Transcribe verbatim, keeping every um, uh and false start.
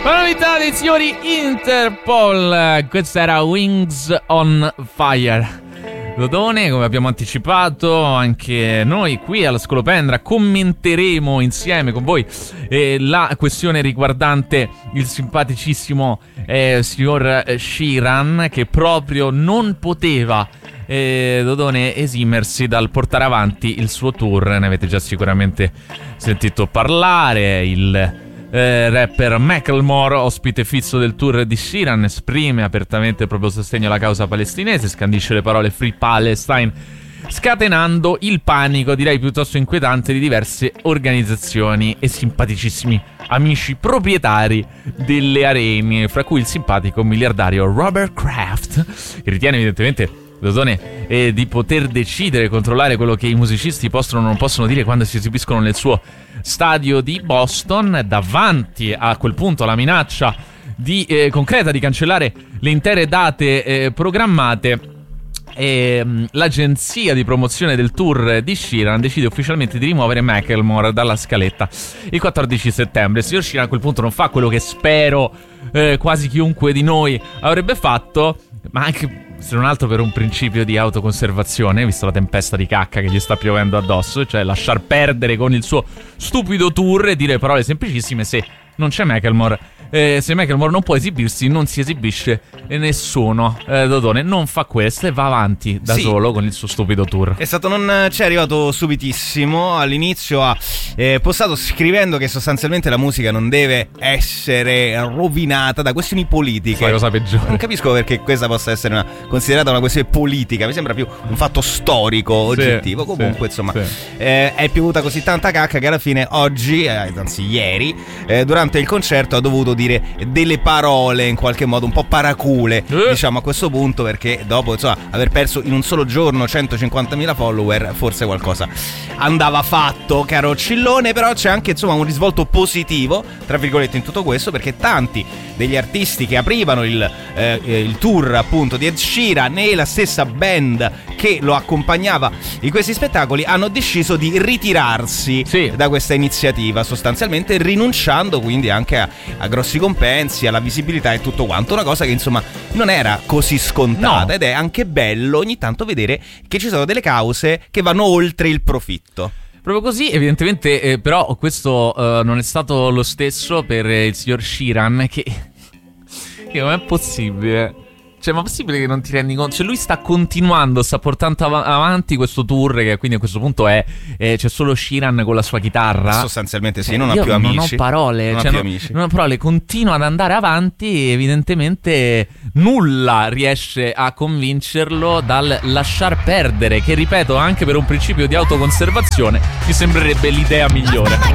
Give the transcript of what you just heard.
La novità dei signori Interpol, questa era Wings on Fire. Dodone, come abbiamo anticipato, anche noi qui alla Scolopendra commenteremo insieme con voi eh, la questione riguardante il simpaticissimo eh, signor Sheeran, che proprio non poteva eh, Dodone esimersi dal portare avanti il suo tour. Ne avete già sicuramente sentito parlare. Il Eh, rapper Macklemore, ospite fisso del tour di Sheeran, esprime apertamente il proprio sostegno alla causa palestinese, scandisce le parole Free Palestine, scatenando il panico, direi piuttosto inquietante, di diverse organizzazioni e simpaticissimi amici proprietari delle arene, fra cui il simpatico miliardario Robert Kraft, che ritiene evidentemente Dodone eh, di poter decidere e controllare quello che i musicisti possono o non possono dire quando si esibiscono nel suo stadio di Boston, davanti a quel punto alla minaccia di, eh, concreta di cancellare le intere date eh, programmate. E, um, l'agenzia di promozione del tour di Sheeran decide ufficialmente di rimuovere Macklemore dalla scaletta il quattordici settembre. Il signor Sheeran a quel punto non fa quello che spero eh, quasi chiunque di noi avrebbe fatto, ma anche se non altro per un principio di autoconservazione, visto la tempesta di cacca che gli sta piovendo addosso, cioè lasciar perdere con il suo stupido tour e dire parole semplicissime: se non c'è Macklemore, eh, se Macklemore non può esibirsi, non si esibisce e nessuno. eh, Dodone non fa questo e va avanti da sì. solo con il suo stupido tour. È stato, non ci è arrivato subitissimo. All'inizio ha eh, postato scrivendo che sostanzialmente la musica non deve essere rovinata da questioni politiche. La cosa peggiore. Non capisco perché questa possa essere una, considerata una questione politica. Mi sembra più un fatto storico, oggettivo. Sì, Comunque sì, insomma sì. Eh, è piovuta così tanta cacca che alla fine oggi, eh, anzi ieri, eh, durante il concerto ha dovuto dire delle parole in qualche modo un po' paracule, eh. diciamo a questo punto, perché dopo insomma aver perso in un solo giorno centocinquantamila follower forse qualcosa andava fatto, caro Cillone. Però c'è anche insomma un risvolto positivo tra virgolette in tutto questo, perché tanti degli artisti che aprivano il, eh, il tour appunto di Ed Sheeran e la stessa band che lo accompagnava in questi spettacoli hanno deciso di ritirarsi sì. da questa iniziativa, sostanzialmente rinunciando quindi anche a, a grossi compensi, alla visibilità e tutto quanto. Una cosa che insomma non era così scontata, no. ed è anche bello ogni tanto vedere che ci sono delle cause che vanno oltre il profitto. Proprio così, evidentemente, eh, però questo eh, non è stato lo stesso per eh, il signor Sheeran, che, che non è possibile. Cioè, ma è possibile che non ti rendi conto? Cioè, lui sta continuando, sta portando av- avanti questo tour, che quindi a questo punto è eh, c'è solo Sheeran con la sua chitarra. Sostanzialmente sì, cioè, non ha più amici. Non ho parole, non cioè, ha più non, amici. non ho parole, continua ad andare avanti, evidentemente nulla riesce a convincerlo dal lasciar perdere, che ripeto, anche per un principio di autoconservazione mi sembrerebbe l'idea migliore.